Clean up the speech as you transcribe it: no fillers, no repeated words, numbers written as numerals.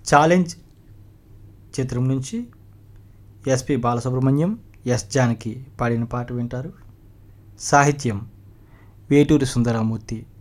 Challenge చిత్రం నుంచి SP Balasubrahmanyam, yes Janaki పాడిన పాట వింటారు. సాహిత్యం వేటూరి సుందరమూర్తి.